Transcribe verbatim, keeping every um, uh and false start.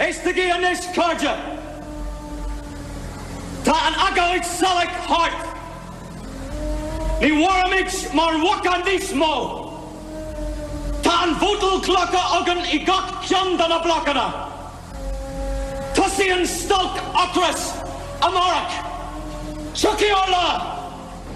Heistigi anis carja. Ta an agalit salak heart. Ni waramich mar wakan dismo. Ta an votel klokka ogan I gok jandana blokkana. Tussian stalk okras amarak. Chucky Allah.